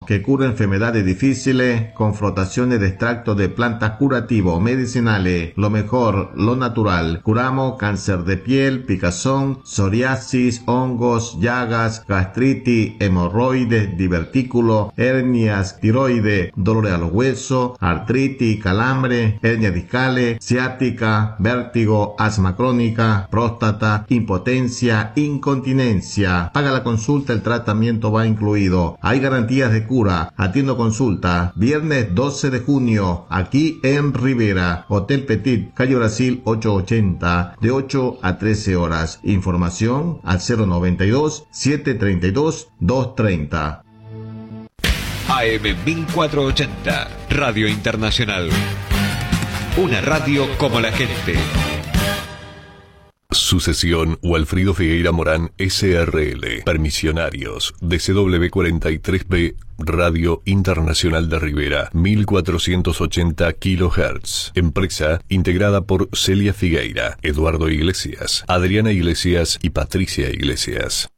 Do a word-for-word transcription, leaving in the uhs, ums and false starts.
que cura enfermedades difíciles con frotaciones de extractos de plantas curativos, medicinales, lo mejor, lo natural. Curamos cáncer de piel, picazón, psoriasis, hongos, llagas, gastritis, hemorroides, divertículos, hernias, tiroides, dolores a los huesos, artritis, calambre, hernias discales, ciática, vértigo, asma crónica, próstata, impotencia, incontinencia. Paga la consulta, el tratamiento va incluido. Hay garantías de cura. Atiendo consulta. Viernes doce de junio, aquí en Rivera, Hotel Petit, calle Brasil ochocientos ochenta, de ocho a trece horas. Información al cero noventa y dos, setecientos treinta y dos, doscientos treinta. A M mil cuatrocientos ochenta, Radio Internacional. Una radio como la gente. Sucesión Walfrido Figueira Morán S R L. Permisionarios. D C W cuarenta y tres B. Radio Internacional de Rivera. mil cuatrocientos ochenta kilohertz. Empresa integrada por Celia Figueira, Eduardo Iglesias, Adriana Iglesias y Patricia Iglesias.